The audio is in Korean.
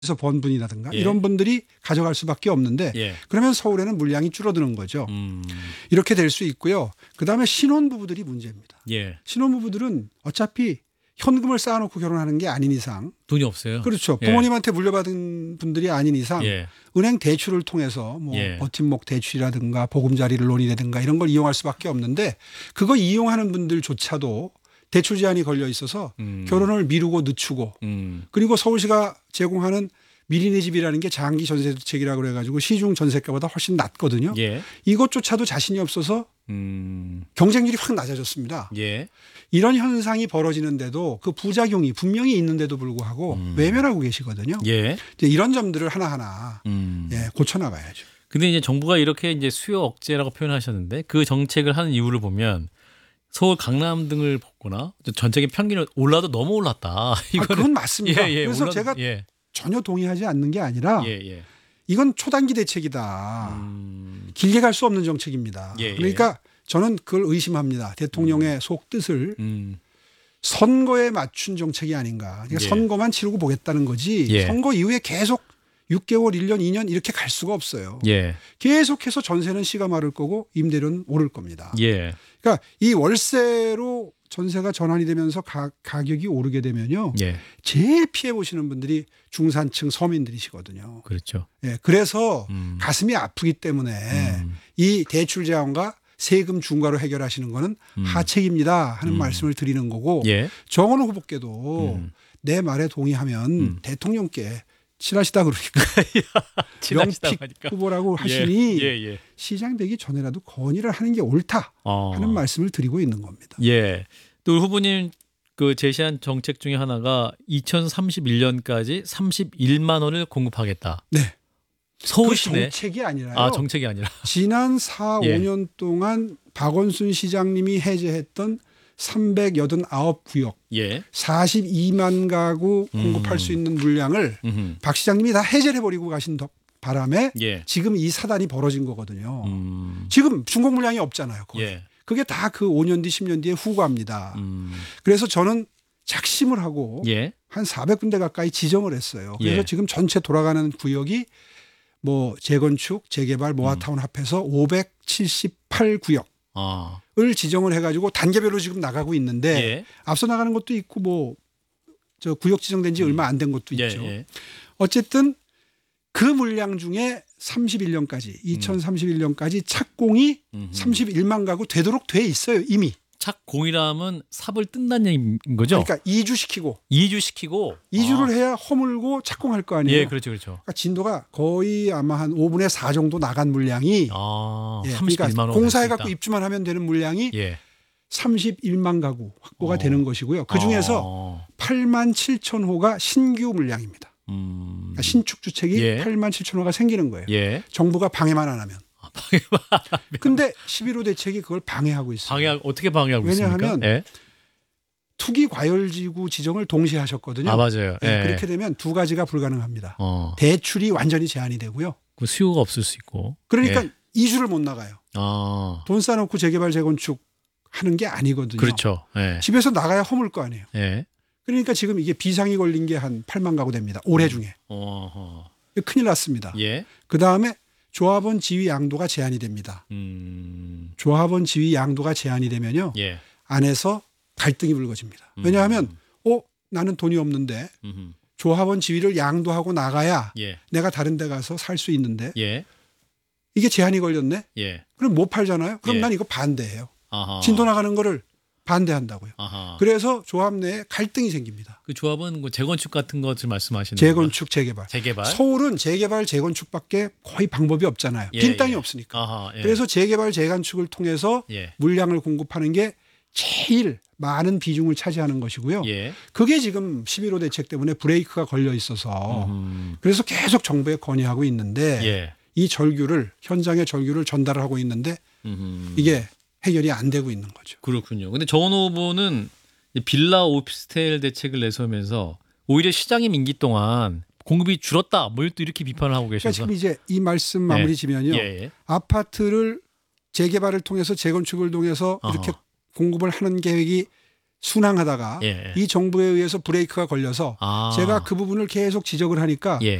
에서 번 분이라든가 예. 이런 분들이 가져갈 수밖에 없는데 예. 그러면 서울에는 물량이 줄어드는 거죠. 이렇게 될 수 있고요. 그다음에 신혼부부들이 문제입니다. 예. 신혼부부들은 어차피 현금을 쌓아놓고 결혼하는 게 아닌 이상 돈이 없어요. 그렇죠. 예. 부모님한테 물려받은 분들이 아닌 이상 예. 은행 대출을 통해서 뭐 예. 버팀목 대출이라든가 보금자리 론이라든가 이런 걸 이용할 수밖에 없는데 그거 이용하는 분들조차도 대출 제한이 걸려 있어서 결혼을 미루고 늦추고 그리고 서울시가 제공하는 미리네 집이라는 게 장기 전세 대책이라고 그래가지고 시중 전세가보다 훨씬 낮거든요. 예. 이것조차도 자신이 없어서 경쟁률이 확 낮아졌습니다. 예. 이런 현상이 벌어지는데도 그 부작용이 분명히 있는데도 불구하고 외면하고 계시거든요. 예. 이제 이런 점들을 하나하나 예, 고쳐나가야죠. 근데 이제 정부가 이렇게 이제 수요 억제라고 표현하셨는데 그 정책을 하는 이유를 보면 서울 강남 등을 보거나 전체적인 평균이 올라도 너무 올랐다. 그건 맞습니다. 예, 예, 그래서 제가 예. 전혀 동의하지 않는 게 아니라 예, 예. 이건 초단기 대책이다. 길게 갈 수 없는 정책입니다. 예, 예. 그러니까 저는 그걸 의심합니다. 대통령의 속뜻을 음. 선거에 맞춘 정책이 아닌가. 그러니까 예. 선거만 치르고 보겠다는 거지 예. 선거 이후에 계속 6개월, 1년, 2년 이렇게 갈 수가 없어요. 예. 계속해서 전세는 시가 마를 거고 임대료는 오를 겁니다. 예. 그러니까 이 월세로 전세가 전환이 되면서 가격이 오르게 되면요. 예. 제일 피해 보시는 분들이 중산층 서민들이시거든요. 그렇죠. 예, 그래서 가슴이 아프기 때문에 이 대출 제한과 세금 중과로 해결하시는 거는 하책입니다 하는 말씀을 드리는 거고 예. 정원호 후보께도 내 말에 동의하면 대통령께 친하시다 그러니까 친하시다고 명픽 하니까. 후보라고 하시니 예. 예. 시장 되기 전에라도 건의를 하는 게 옳다 하는 말씀을 드리고 있는 겁니다. 예. 또 우리 후보님 그 제시한 정책 중에 하나가 2031년까지 31만 원을 공급하겠다. 네. 서울 그 시내. 정책이 아니라요. 아, 정책이 아니라. 지난 4, 예. 5년 동안 박원순 시장님이 해제했던 389구역 예. 42만 가구 공급할 수 있는 물량을 박 시장님이 다 해제를 해버리고 가신 바람에 예. 지금 이 사단이 벌어진 거거든요. 지금 중공 물량이 없잖아요. 거의. 예. 그게 다 그 5년 뒤 10년 뒤에 후과입니다. 그래서 저는 작심을 하고 예. 한 400군데 가까이 지정을 했어요. 그래서 예. 지금 전체 돌아가는 구역이 뭐 재건축, 재개발, 모아타운 합해서 578구역. 아. 을 지정을 해가지고 단계별로 지금 나가고 있는데 예. 앞서 나가는 것도 있고 뭐 저 구역 지정된 지 얼마 안 된 것도 예. 있죠. 예. 어쨌든 그 물량 중에 31년까지 2031년까지 착공이 31만 가구 되도록 돼 있어요 이미. 착공이라면 삽을 뜬다는 얘기인 거죠? 그러니까 이주시키고 이주시키고 2주를 해야 허물고 착공할 거 아니에요. 예, 그렇죠. 그렇죠. 그러니까 진도가 거의 아마 한 5분의 4 정도 나간 물량이 아, 예, 31만 그러니까 원. 공사해갖고 입주만 하면 되는 물량이 예. 31만 가구 확보가 되는 것이고요. 그중에서 8만 7천 호가 신규 물량입니다. 그러니까 신축 주택이 예. 8만 7천 호가 생기는 거예요. 예. 정부가 방해만 안 하면. 방해만. 근데 11호 대책이 그걸 방해하고 있어요. 어떻게 방해하고 왜냐하면 있습니까? 예. 투기 과열지구 지정을 동시에 하셨거든요. 아, 맞아요. 네, 예. 그렇게 되면 두 가지가 불가능합니다. 어. 대출이 완전히 제한이 되고요. 그 수요가 없을 수 있고. 그러니까 예. 2주를 못 나가요. 아. 돈 쌓아놓고 재개발 재건축 하는 게 아니거든요. 그렇죠. 예. 집에서 나가야 허물 거 아니에요. 예. 그러니까 지금 이게 비상이 걸린 게 한 8만 가구 됩니다. 올해 중에. 어허. 큰일 났습니다. 예. 그다음에 조합원 지위 양도가 제한이 됩니다. 조합원 지위 양도가 제한이 되면요. 예. 안에서 갈등이 불거집니다. 왜냐하면 나는 돈이 없는데 조합원 지위를 양도하고 나가야 예. 내가 다른 데 가서 살 수 있는데 예. 이게 제한이 걸렸네. 예. 그럼 못 팔잖아요. 그럼 예. 난 이거 반대해요. 아하. 진도 나가는 거를 반대한다고요. 아하. 그래서 조합 내에 갈등이 생깁니다. 그 조합은 뭐 재건축 같은 것을 말씀하시는 재건축, 재개발. 재개발. 서울은 재개발, 재건축밖에 거의 방법이 없잖아요. 예, 빈 땅이 예. 없으니까. 아하, 예. 그래서 재개발, 재건축을 통해서 예. 물량을 공급하는 게 제일 많은 비중을 차지하는 것이고요. 예. 그게 지금 11호 대책 때문에 브레이크가 걸려 있어서 그래서 계속 정부에 건의하고 있는데 예. 이 절규를 현장의 절규를 전달을 하고 있는데 이게 해결이 안 되고 있는 거죠. 그렇군요. 근데 정원호 후보는 빌라 오피스텔 대책을 내세우면서 오히려 시장의 임기 동안 공급이 줄었다. 뭐 또 이렇게 비판을 하고 그러니까 계셔서. 지금 이제 이 말씀 마무리 지면요. 예. 아파트를 재개발을 통해서 재건축을 통해서 이렇게 공급을 하는 계획이 순항하다가 예. 이 정부에 의해서 브레이크가 걸려서 아. 제가 그 부분을 계속 지적을 하니까 예.